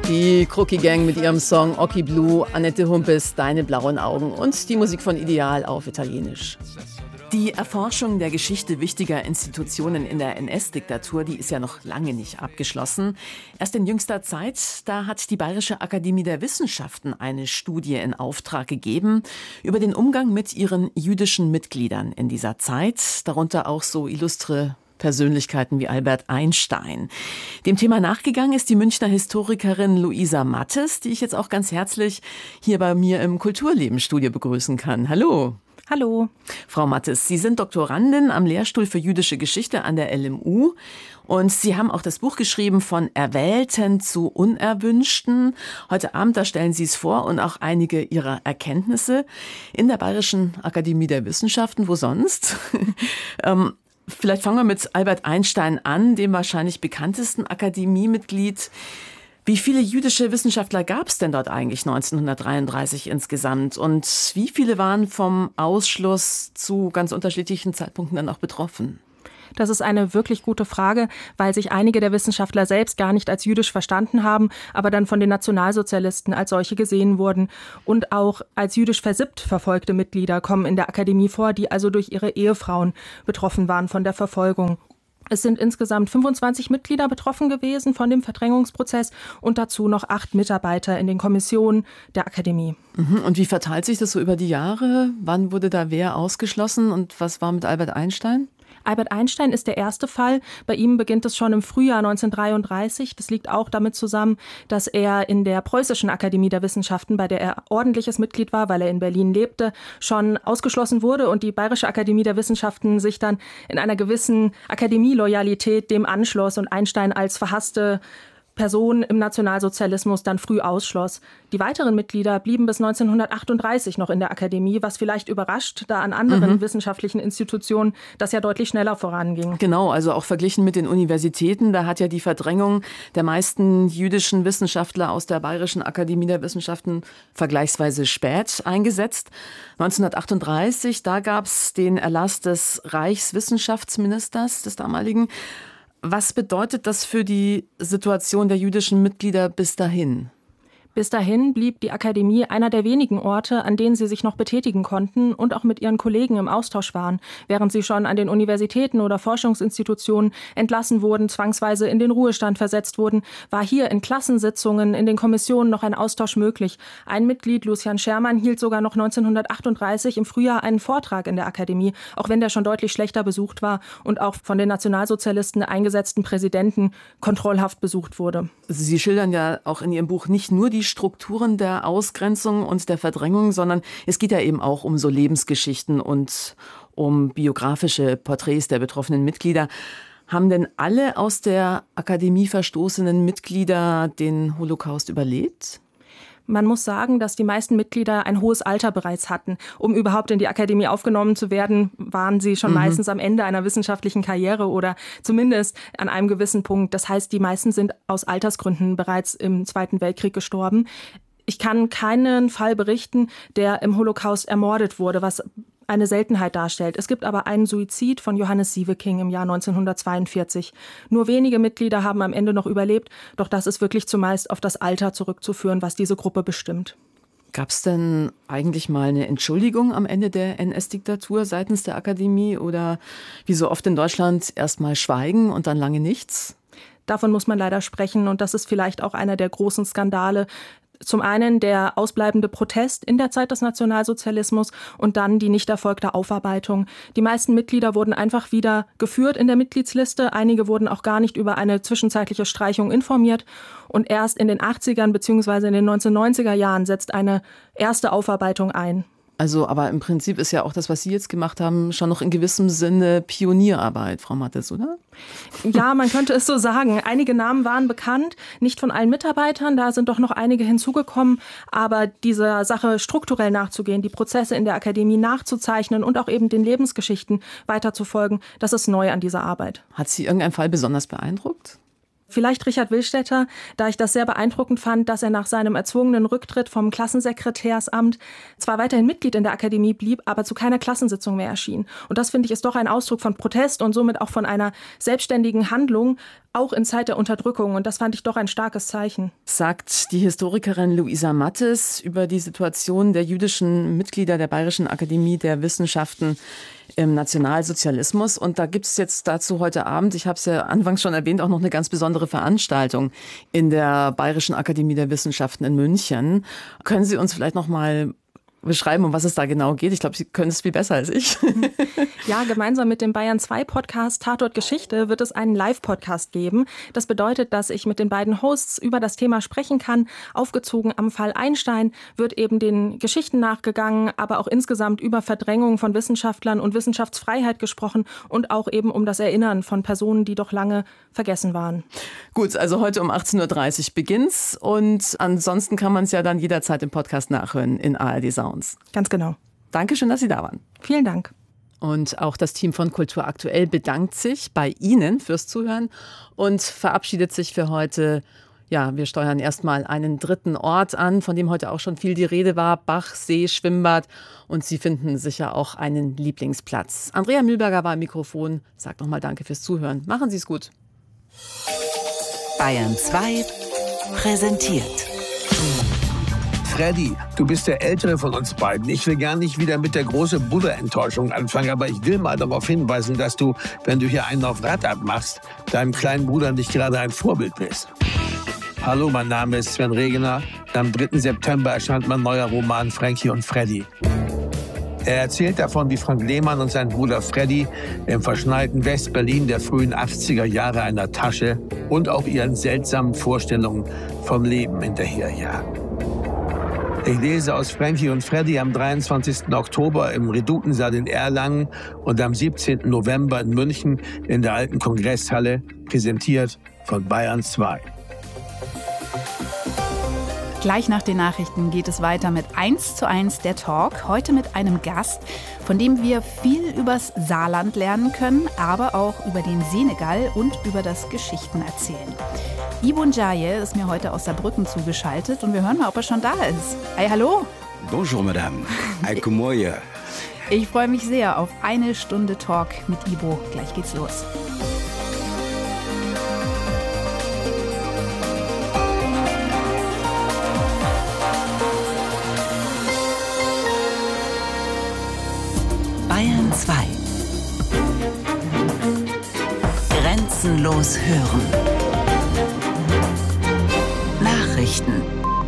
Die Crookie Gang mit ihrem Song Occhi Blu, Annette Humpes Deine blauen Augen und die Musik von Ideal auf Italienisch. Die Erforschung der Geschichte wichtiger Institutionen in der NS-Diktatur, die ist ja noch lange nicht abgeschlossen. Erst in jüngster Zeit, da hat die Bayerische Akademie der Wissenschaften eine Studie in Auftrag gegeben über den Umgang mit ihren jüdischen Mitgliedern in dieser Zeit, darunter auch so illustre Persönlichkeiten wie Albert Einstein. Dem Thema nachgegangen ist die Münchner Historikerin Luisa Mattes, die ich jetzt auch ganz herzlich hier bei mir im Kulturleben-Studio begrüßen kann. Hallo. Hallo. Frau Mattes, Sie sind Doktorandin am Lehrstuhl für jüdische Geschichte an der LMU und Sie haben auch das Buch geschrieben von Erwählten zu Unerwünschten. Heute Abend, da stellen Sie es vor und auch einige Ihrer Erkenntnisse in der Bayerischen Akademie der Wissenschaften. Wo sonst? Vielleicht fangen wir mit Albert Einstein an, dem wahrscheinlich bekanntesten Akademiemitglied. Wie viele jüdische Wissenschaftler gab es denn dort eigentlich 1933 insgesamt? Und wie viele waren vom Ausschluss zu ganz unterschiedlichen Zeitpunkten dann auch betroffen? Das ist eine wirklich gute Frage, weil sich einige der Wissenschaftler selbst gar nicht als jüdisch verstanden haben, aber dann von den Nationalsozialisten als solche gesehen wurden. Und auch als jüdisch versippt verfolgte Mitglieder kommen in der Akademie vor, die also durch ihre Ehefrauen betroffen waren von der Verfolgung. Es sind insgesamt 25 Mitglieder betroffen gewesen von dem Verdrängungsprozess und dazu noch 8 Mitarbeiter in den Kommissionen der Akademie. Und wie verteilt sich das so über die Jahre? Wann wurde da wer ausgeschlossen und was war mit Albert Einstein? Albert Einstein ist der erste Fall. Bei ihm beginnt es schon im Frühjahr 1933. Das liegt auch damit zusammen, dass er in der Preußischen Akademie der Wissenschaften, bei der er ordentliches Mitglied war, weil er in Berlin lebte, schon ausgeschlossen wurde und die Bayerische Akademie der Wissenschaften sich dann in einer gewissen Akademieloyalität dem anschloss und Einstein als verhasste Person im Nationalsozialismus dann früh ausschloss. Die weiteren Mitglieder blieben bis 1938 noch in der Akademie, was vielleicht überrascht, da an anderen wissenschaftlichen Institutionen das ja deutlich schneller voranging. Genau, also auch verglichen mit den Universitäten, da hat ja die Verdrängung der meisten jüdischen Wissenschaftler aus der Bayerischen Akademie der Wissenschaften vergleichsweise spät eingesetzt. 1938, da gab es den Erlass des Reichswissenschaftsministers, des damaligen. Was bedeutet das für die Situation der jüdischen Mitglieder bis dahin? Bis dahin blieb die Akademie einer der wenigen Orte, an denen sie sich noch betätigen konnten und auch mit ihren Kollegen im Austausch waren, während sie schon an den Universitäten oder Forschungsinstitutionen entlassen wurden, zwangsweise in den Ruhestand versetzt wurden, war hier in Klassensitzungen, in den Kommissionen noch ein Austausch möglich. Ein Mitglied, Lucian Schermann, hielt sogar noch 1938 im Frühjahr einen Vortrag in der Akademie, auch wenn der schon deutlich schlechter besucht war und auch von den Nationalsozialisten eingesetzten Präsidenten kontrollhaft besucht wurde. Sie schildern ja auch in Ihrem Buch nicht nur die Strukturen der Ausgrenzung und der Verdrängung, sondern es geht ja eben auch um so Lebensgeschichten und um biografische Porträts der betroffenen Mitglieder. Haben denn alle aus der Akademie verstoßenen Mitglieder den Holocaust überlebt? Man muss sagen, dass die meisten Mitglieder ein hohes Alter bereits hatten. Um überhaupt in die Akademie aufgenommen zu werden, waren sie schon meistens am Ende einer wissenschaftlichen Karriere oder zumindest an einem gewissen Punkt. Das heißt, die meisten sind aus Altersgründen bereits im Zweiten Weltkrieg gestorben. Ich kann keinen Fall berichten, der im Holocaust ermordet wurde, was eine Seltenheit darstellt. Es gibt aber einen Suizid von Johannes Sieveking im Jahr 1942. Nur wenige Mitglieder haben am Ende noch überlebt, doch das ist wirklich zumeist auf das Alter zurückzuführen, was diese Gruppe bestimmt. Gab es denn eigentlich mal eine Entschuldigung am Ende der NS-Diktatur seitens der Akademie oder wie so oft in Deutschland erst mal Schweigen und dann lange nichts? Davon muss man leider sprechen und das ist vielleicht auch einer der großen Skandale. Zum einen der ausbleibende Protest in der Zeit des Nationalsozialismus und dann die nicht erfolgte Aufarbeitung. Die meisten Mitglieder wurden einfach wieder geführt in der Mitgliedsliste. Einige wurden auch gar nicht über eine zwischenzeitliche Streichung informiert. Und erst in den 80ern bzw. in den 1990er Jahren setzt eine erste Aufarbeitung ein. Also, aber im Prinzip ist ja auch das, was Sie jetzt gemacht haben, schon noch in gewissem Sinne Pionierarbeit, Frau Mattes, oder? Ja, man könnte es so sagen. Einige Namen waren bekannt, nicht von allen Mitarbeitern, da sind doch noch einige hinzugekommen. Aber dieser Sache strukturell nachzugehen, die Prozesse in der Akademie nachzuzeichnen und auch eben den Lebensgeschichten weiterzufolgen, das ist neu an dieser Arbeit. Hat Sie irgendein Fall besonders beeindruckt? Vielleicht Richard Willstätter, da ich das sehr beeindruckend fand, dass er nach seinem erzwungenen Rücktritt vom Klassensekretärsamt zwar weiterhin Mitglied in der Akademie blieb, aber zu keiner Klassensitzung mehr erschien. Und das, finde ich, ist doch ein Ausdruck von Protest und somit auch von einer selbstständigen Handlung, auch in Zeit der Unterdrückung. Und das fand ich doch ein starkes Zeichen. Sagt die Historikerin Luisa Mattes über die Situation der jüdischen Mitglieder der Bayerischen Akademie der Wissenschaften im Nationalsozialismus. Und da gibt es jetzt dazu heute Abend, ich habe es ja anfangs schon erwähnt, auch noch eine ganz besondere Veranstaltung in der Bayerischen Akademie der Wissenschaften in München. Können Sie uns vielleicht noch mal beschreiben, um was es da genau geht? Ich glaube, Sie können es viel besser als ich. Ja, gemeinsam mit dem Bayern 2 Podcast Tatort Geschichte wird es einen Live-Podcast geben. Das bedeutet, dass ich mit den beiden Hosts über das Thema sprechen kann. Aufgezogen am Fall Einstein wird eben den Geschichten nachgegangen, aber auch insgesamt über Verdrängung von Wissenschaftlern und Wissenschaftsfreiheit gesprochen und auch eben um das Erinnern von Personen, die doch lange vergessen waren. Gut, also heute um 18.30 Uhr beginnt's und ansonsten kann man es ja dann jederzeit im Podcast nachhören in ARD Sounds. Ganz genau. Dankeschön, dass Sie da waren. Vielen Dank. Und auch das Team von Kultur aktuell bedankt sich bei Ihnen fürs Zuhören und verabschiedet sich für heute. Ja, wir steuern erstmal einen dritten Ort an, von dem heute auch schon viel die Rede war. Bach, See, Schwimmbad. Und Sie finden sicher auch einen Lieblingsplatz. Andrea Mühlberger war im Mikrofon. Sagt nochmal Danke fürs Zuhören. Machen Sie es gut. Bayern 2 präsentiert. Freddy, du bist der Ältere von uns beiden. Ich will gar nicht wieder mit der großen Buddha-Enttäuschung anfangen, aber ich will mal darauf hinweisen, dass du, wenn du hier einen auf Rad abmachst, deinem kleinen Bruder nicht gerade ein Vorbild bist. Hallo, mein Name ist Sven Regener. Am 3. September erscheint mein neuer Roman Frankie und Freddy. Er erzählt davon, wie Frank Lehmann und sein Bruder Freddy im verschneiten West-Berlin der frühen 80er Jahre einer Tasche und auch ihren seltsamen Vorstellungen vom Leben hinterherjagen. Ich lese aus Frankie und Freddy am 23. Oktober im Redutensaal in Erlangen und am 17. November in München in der alten Kongresshalle, präsentiert von Bayern 2. Gleich nach den Nachrichten geht es weiter mit 1:1 der Talk. Heute mit einem Gast, von dem wir viel übers Saarland lernen können, aber auch über den Senegal und über das Geschichtenerzählen. Ibo Ndiaye ist mir heute aus Saarbrücken zugeschaltet und wir hören mal, ob er schon da ist. Hey, hallo. Bonjour, Madame. Aikumoye. Ich freue mich sehr auf eine Stunde Talk mit Ibo. Gleich geht's los. Bayern 2. Grenzenlos hören. Nachrichten.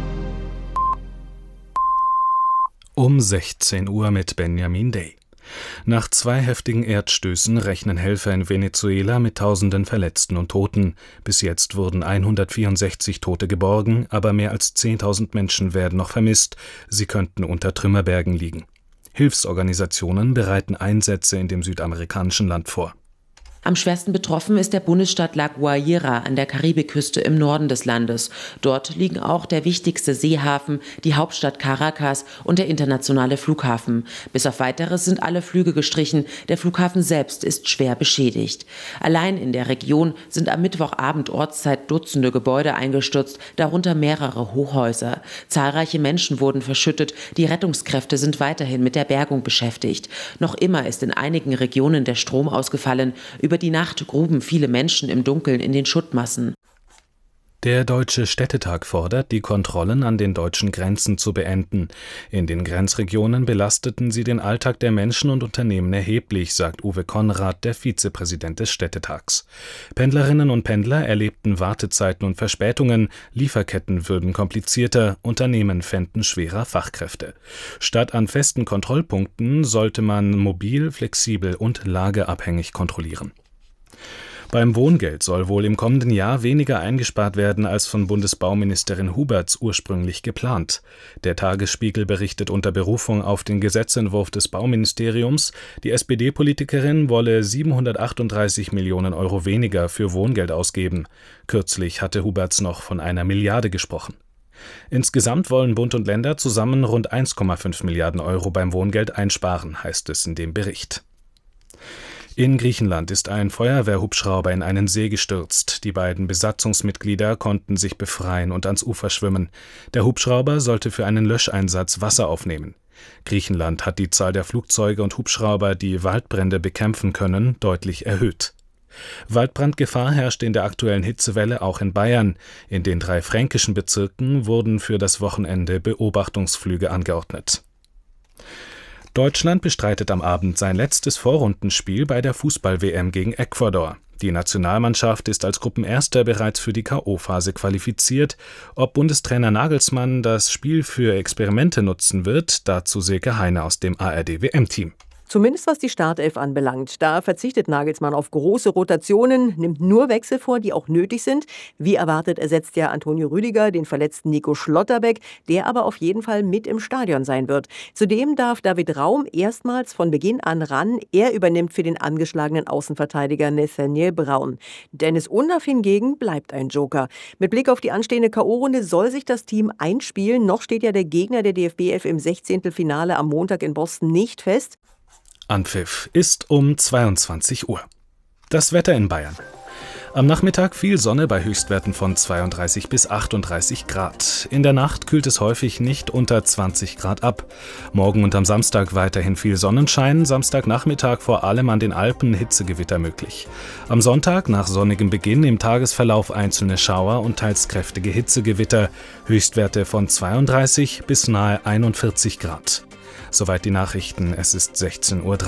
Um 16 Uhr mit Benjamin Day. Nach 2 heftigen Erdstößen rechnen Helfer in Venezuela mit Tausenden Verletzten und Toten. Bis jetzt wurden 164 Tote geborgen, aber mehr als 10.000 Menschen werden noch vermisst. Sie könnten unter Trümmerbergen liegen. Hilfsorganisationen bereiten Einsätze in dem südamerikanischen Land vor. Am schwersten betroffen ist der Bundesstaat La Guaira an der Karibikküste im Norden des Landes. Dort liegen auch der wichtigste Seehafen, die Hauptstadt Caracas und der internationale Flughafen. Bis auf Weiteres sind alle Flüge gestrichen. Der Flughafen selbst ist schwer beschädigt. Allein in der Region sind am Mittwochabend Ortszeit Dutzende Gebäude eingestürzt, darunter mehrere Hochhäuser. Zahlreiche Menschen wurden verschüttet. Die Rettungskräfte sind weiterhin mit der Bergung beschäftigt. Noch immer ist in einigen Regionen der Strom ausgefallen. Über die Nacht gruben viele Menschen im Dunkeln in den Schuttmassen. Der Deutsche Städtetag fordert, die Kontrollen an den deutschen Grenzen zu beenden. In den Grenzregionen belasteten sie den Alltag der Menschen und Unternehmen erheblich, sagt Uwe Konrad, der Vizepräsident des Städtetags. Pendlerinnen und Pendler erlebten Wartezeiten und Verspätungen, Lieferketten würden komplizierter, Unternehmen fänden schwerer Fachkräfte. Statt an festen Kontrollpunkten sollte man mobil, flexibel und lageabhängig kontrollieren. Beim Wohngeld soll wohl im kommenden Jahr weniger eingespart werden als von Bundesbauministerin Huberts ursprünglich geplant. Der Tagesspiegel berichtet unter Berufung auf den Gesetzentwurf des Bauministeriums, die SPD-Politikerin wolle 738 Millionen Euro weniger für Wohngeld ausgeben. Kürzlich hatte Huberts noch von 1 Milliarde gesprochen. Insgesamt wollen Bund und Länder zusammen rund 1,5 Milliarden Euro beim Wohngeld einsparen, heißt es in dem Bericht. In Griechenland ist ein Feuerwehrhubschrauber in einen See gestürzt. Die beiden Besatzungsmitglieder konnten sich befreien und ans Ufer schwimmen. Der Hubschrauber sollte für einen Löscheinsatz Wasser aufnehmen. Griechenland hat die Zahl der Flugzeuge und Hubschrauber, die Waldbrände bekämpfen können, deutlich erhöht. Waldbrandgefahr herrscht in der aktuellen Hitzewelle auch in Bayern. In den 3 fränkischen Bezirken wurden für das Wochenende Beobachtungsflüge angeordnet. Deutschland bestreitet am Abend sein letztes Vorrundenspiel bei der Fußball-WM gegen Ecuador. Die Nationalmannschaft ist als Gruppenerster bereits für die K.O.-Phase qualifiziert. Ob Bundestrainer Nagelsmann das Spiel für Experimente nutzen wird, dazu Silke Heine aus dem ARD-WM-Team. Zumindest was die Startelf anbelangt. Da verzichtet Nagelsmann auf große Rotationen, nimmt nur Wechsel vor, die auch nötig sind. Wie erwartet ersetzt ja Antonio Rüdiger den verletzten Nico Schlotterbeck, der aber auf jeden Fall mit im Stadion sein wird. Zudem darf David Raum erstmals von Beginn an ran. Er übernimmt für den angeschlagenen Außenverteidiger Nathaniel Braun. Dennis Undaff hingegen bleibt ein Joker. Mit Blick auf die anstehende K.O.-Runde soll sich das Team einspielen. Noch steht ja der Gegner der DFB 11 im 16. Finale am Montag in Boston nicht fest. Anpfiff ist um 22 Uhr. Das Wetter in Bayern. Am Nachmittag viel Sonne bei Höchstwerten von 32 bis 38 Grad. In der Nacht kühlt es häufig nicht unter 20 Grad ab. Morgen und am Samstag weiterhin viel Sonnenschein. Samstagnachmittag vor allem an den Alpen Hitzegewitter möglich. Am Sonntag nach sonnigem Beginn im Tagesverlauf einzelne Schauer und teils kräftige Hitzegewitter. Höchstwerte von 32 bis nahe 41 Grad. Soweit die Nachrichten, es ist 16:03 Uhr.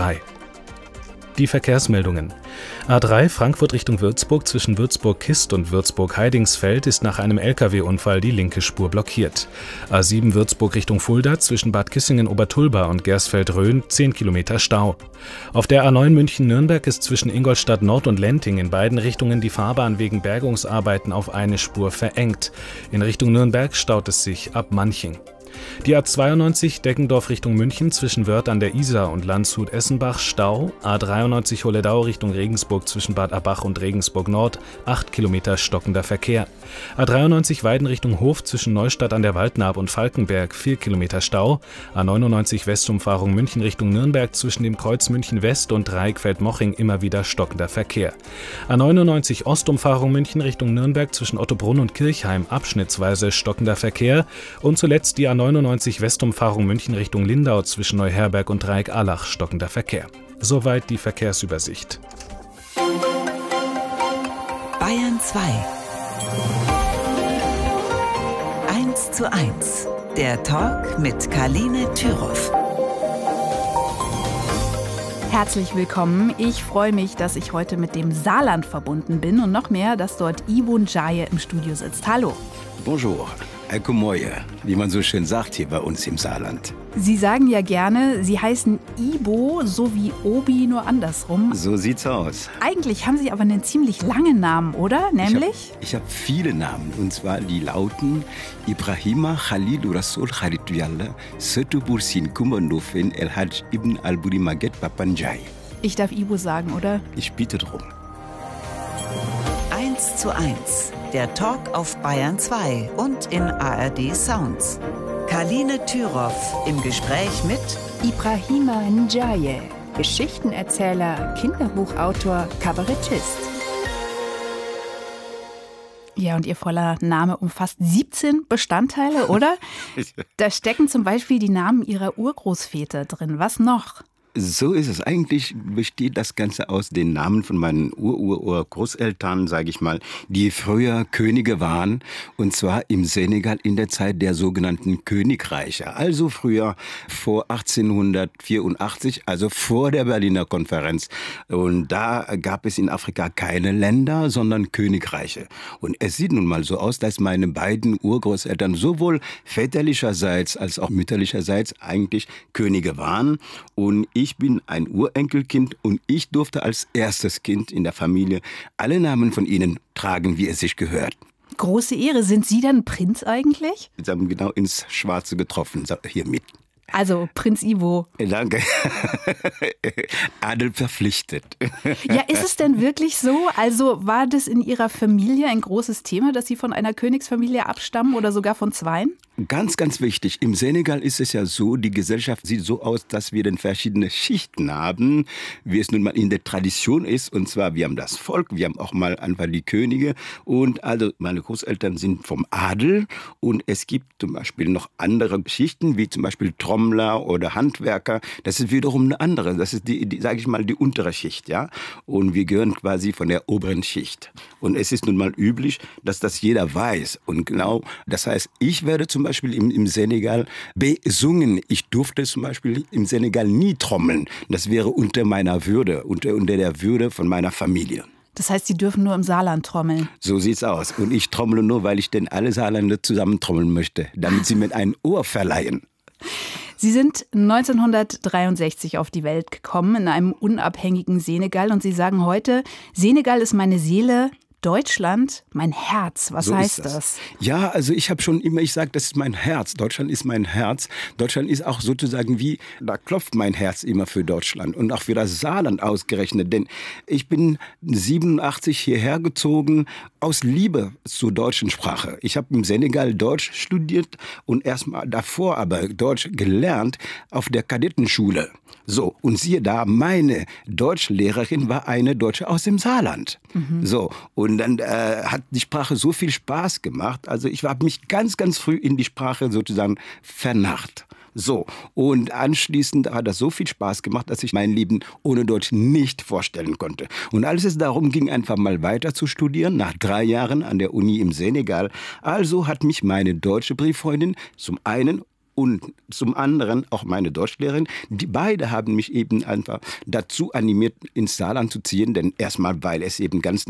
Die Verkehrsmeldungen. A3 Frankfurt Richtung Würzburg zwischen Würzburg-Kist und Würzburg-Heidingsfeld ist nach einem Lkw-Unfall die linke Spur blockiert. A7 Würzburg Richtung Fulda zwischen Bad Kissingen-Obertulba und Gersfeld-Rhön 10 Kilometer Stau. Auf der A9 München-Nürnberg ist zwischen Ingolstadt Nord und Lenting in beiden Richtungen die Fahrbahn wegen Bergungsarbeiten auf eine Spur verengt. In Richtung Nürnberg staut es sich ab Manching. Die A92 Deggendorf Richtung München zwischen Wörth an der Isar und Landshut-Essenbach Stau. A93 Holledau Richtung Regensburg zwischen Bad Abach und Regensburg Nord 8 Kilometer stockender Verkehr. A93 Weiden Richtung Hof zwischen Neustadt an der Waldnaab und Falkenberg 4 Kilometer Stau. A99 Westumfahrung München Richtung Nürnberg zwischen dem Kreuz München West und Dreieckfeld-Moching immer wieder stockender Verkehr. A99 Ostumfahrung München Richtung Nürnberg zwischen Ottobrunn und Kirchheim abschnittsweise stockender Verkehr. Und zuletzt die A99 Westumfahrung München Richtung Lindau zwischen Neuherberg und Dreieck-Allach stockender Verkehr. Soweit die Verkehrsübersicht. Bayern 2. 1:1. Der Talk mit Karline Thüroff. Herzlich willkommen. Ich freue mich, dass ich heute mit dem Saarland verbunden bin und noch mehr, dass dort Ivo N'Djaye im Studio sitzt. Hallo. Bonjour. Alkomoje, wie man so schön sagt hier bei uns im Saarland. Sie sagen ja gerne, Sie heißen Ibo, so wie Obi, nur andersrum. So sieht's aus. Eigentlich haben Sie aber einen ziemlich langen Namen, oder? Nämlich? Ich hab viele Namen. Und zwar die lauten Ibrahima Khalil Rasul Kharituyallah Setu Bursin Kumandofen El Hajj Ibn Al-Buri Maget Papanjai. Ich darf Ibo sagen, oder? Ich bitte drum. 1:1. Der Talk auf Bayern 2 und in ARD Sounds. Karline Thüroff im Gespräch mit Ibrahima N'Djaye, Geschichtenerzähler, Kinderbuchautor, Kabarettist. Ja, und Ihr voller Name umfasst 17 Bestandteile, oder? Da stecken zum Beispiel die Namen Ihrer Urgroßväter drin. Was noch? So ist es. Eigentlich besteht das Ganze aus den Namen von meinen Großeltern, sage ich mal, die früher Könige waren. Und zwar im Senegal in der Zeit der sogenannten Königreiche. Also früher vor 1884, also vor der Berliner Konferenz. Und da gab es in Afrika keine Länder, sondern Königreiche. Und es sieht nun mal so aus, dass meine beiden Urgroßeltern sowohl väterlicherseits als auch mütterlicherseits eigentlich Könige waren. Und ich bin ein Urenkelkind und ich durfte als erstes Kind in der Familie alle Namen von ihnen tragen, wie es sich gehört. Große Ehre. Sind Sie dann Prinz eigentlich? Sie haben genau ins Schwarze getroffen, hier mit. Also Prinz Ivo. Danke. Adel verpflichtet. Ja, ist es denn wirklich so? Also war das in Ihrer Familie ein großes Thema, dass Sie von einer Königsfamilie abstammen oder sogar von zweien? Ganz, ganz wichtig. Im Senegal ist es ja so, die Gesellschaft sieht so aus, dass wir dann verschiedene Schichten haben, wie es nun mal in der Tradition ist. Und zwar, wir haben das Volk, wir haben auch mal einfach die Könige. Und also meine Großeltern sind vom Adel. Und es gibt zum Beispiel noch andere Schichten, wie zum Beispiel Trommler oder Handwerker. Das ist wiederum eine andere. Das ist sage ich mal, die untere Schicht, ja. Und wir gehören quasi von der oberen Schicht. Und es ist nun mal üblich, dass das jeder weiß. Und genau, das heißt, ich werde zum Beispiel im Senegal besungen. Ich durfte zum Beispiel im Senegal nie trommeln. Das wäre unter meiner Würde, unter der Würde von meiner Familie. Das heißt, Sie dürfen nur im Saarland trommeln? So sieht's aus. Und ich trommle nur, weil ich denn alle Saarländer zusammen trommeln möchte, damit sie mir ein Ohr verleihen. Sie sind 1963 auf die Welt gekommen, in einem unabhängigen Senegal. Und Sie sagen heute, Senegal ist meine Seele, Deutschland, mein Herz. Was so heißt das? Ja, also ich habe schon immer, ich sage, das ist mein Herz. Deutschland ist mein Herz. Deutschland ist auch sozusagen wie, da klopft mein Herz immer für Deutschland und auch für das Saarland ausgerechnet. Denn ich bin 87 hierher gezogen aus Liebe zur deutschen Sprache. Ich habe im Senegal Deutsch studiert und erstmal davor aber Deutsch gelernt auf der Kadettenschule. So, und siehe da, meine Deutschlehrerin war eine Deutsche aus dem Saarland. So, und dann hat die Sprache so viel Spaß gemacht. Also ich habe mich ganz, ganz früh in die Sprache sozusagen vernarrt. So, und anschließend hat das so viel Spaß gemacht, dass ich mein Leben ohne Deutsch nicht vorstellen konnte. Und als es darum ging, einfach mal weiter zu studieren, nach 3 Jahren an der Uni im Senegal, also hat mich meine deutsche Brieffreundin zum einen und zum anderen auch meine Deutschlehrerin, die beide haben mich eben einfach dazu animiert, ins Saarland zu ziehen, denn erstmal, weil es eben ganz